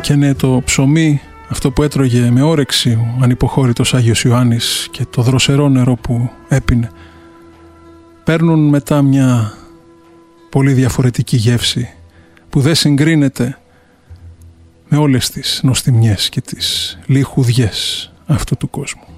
έπιανε το ψωμί, αυτό που έτρωγε με όρεξη ο ανυποχώρητος Άγιος Ιωάννης, και το δροσερό νερό που έπινε, παίρνουν μετά μια πολύ διαφορετική γεύση που δεν συγκρίνεται με όλες τις νοστιμιές και τις λιχουδιές αυτού του κόσμου.